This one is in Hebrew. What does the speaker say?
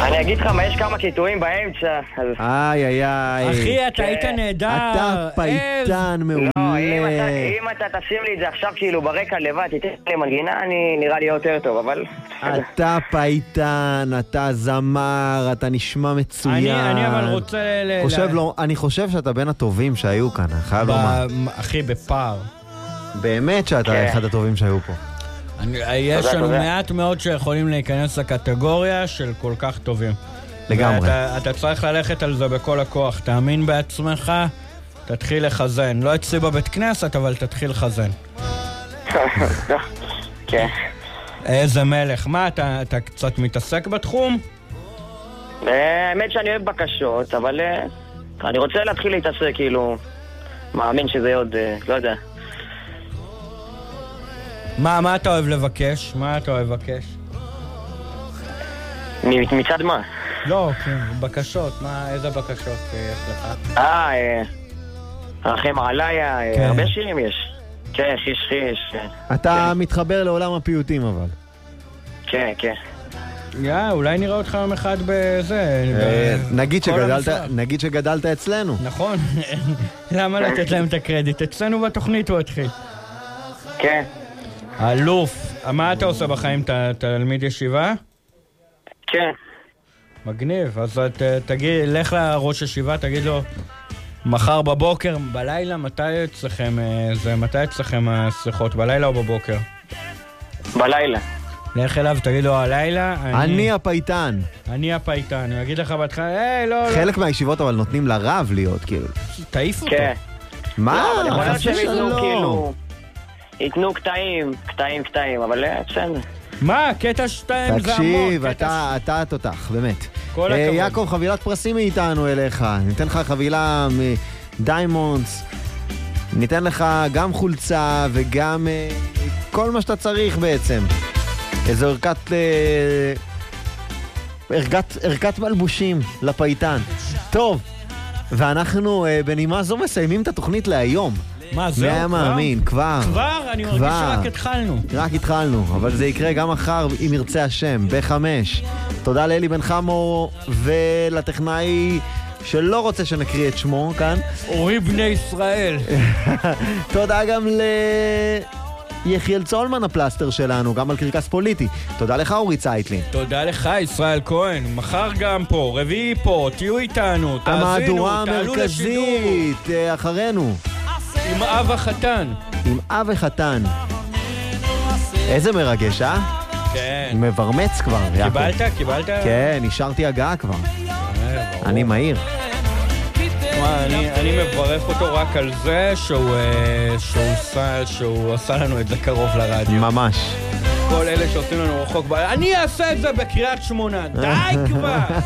אני אגיד לך מה, יש כמה קיטויים באמצע. איי איי איי. אחי, אתה היית נהדר. אתה פייטן מעולה. לא, אם אתה תשים לי את זה עכשיו כאילו ברקע לבד, תיתן לי מנגינה, אני נראה לי יותר טוב, אבל... אתה פייטן, אתה זמר, אתה נשמע מצוין. אני אבל רוצה... אני חושב שאתה בין הטובים שהיו כאן, חייב לומר. אחי, בפער. באמת שאתה אחד הטובים שהיו פה. יש לנו מעט מאוד שיכולים להיכנס לקטגוריה של כל כך טובים. לגמרי. אתה צריך ללכת על זה בכל הכוח. תאמין בעצמך, תתחיל לחזן. לא אצלי בבית כנסת, אבל תתחיל לחזן. כן. איזה מלך. מה, אתה קצת מתעסק בתחום? האמת שאני אוהב בקשות, אבל אני רוצה להתחיל להתעסק, כאילו, מאמין שזה עוד, לא יודע. מה אתה אוהב לבקש? מה אתה אוהב לבקש? מצד מה? לא, כן, בקשות. איזה בקשות יש לך? רחם עליי, הרבה שירים יש. כן, חיש. אתה מתחבר לעולם הפיוטים אבל. כן, כן. אולי נראה אותך יום אחד בזה. נגיד שגדלת אצלנו. נכון. למה לתת להם את הקרדיט? אצלנו בתוכנית הוא התחיל. כן. אלוף. מה אתה עושה בחיים? אתה תלמיד ישיבה? כן. מגניב. אז תגיד, לך לראש ישיבה, תגיד לו, מחר בבוקר, בלילה, מתי אצלכם השיחות? בלילה או בבוקר? בלילה. לך אליו, תגיד לו, הלילה... אני הפייטן. אני הפייטן. הוא יגיד לך בהתחלה, לא. חלק מהישיבות אבל נותנים לרב להיות, כאילו. תעיף אותו. כן. מה? יכול להיות שהם ייתנו, כאילו... ייתנו קטעים, אבל בסדר. מה? קטע 2 זה המון. תקשיב, אתה התותח, באמת. כל הכבוד. יעקב, חבילת פרסים מאיתנו אליך. ניתן לך חבילה מדיימונדס. ניתן לך גם חולצה וגם כל מה שאתה צריך בעצם. איזו ערכת מלבושים לפייטן. טוב, ואנחנו בנימה זו מסיימים את התוכנית להיום. מה, זהו? מי היה מאמין? כבר. אני מרגיש שרק התחלנו. רק התחלנו, אבל זה יקרה גם מחר אם ירצה השם, ב-5. תודה לאלי בן חמו ולטכנאי שלא רוצה שנקריא את שמו כאן. אורי בני ישראל. תודה גם יחיאל צולמן הפלסטר שלנו, גם על קרקס פוליטי. תודה לך אורי צייטלין. תודה לך ישראל כהן. מחר גם פה, רביעי פה, תהיו איתנו, תאזינו, המהדורה תעלו לשידור. המרכזית אחרינו. עם אב החתן. עם אב החתן. איזה מרגש, כן. מברמץ כבר, יעקב. קיבלת? כן, נשארתי הגעה כבר. אני מהיר. אני מברך אותו רק על זה שהוא עשה לנו את זה קרוב לרדיו. ממש. כל אלה שעושים לנו רחוק, אני אעשה את זה בקריית שמונה. די כבר!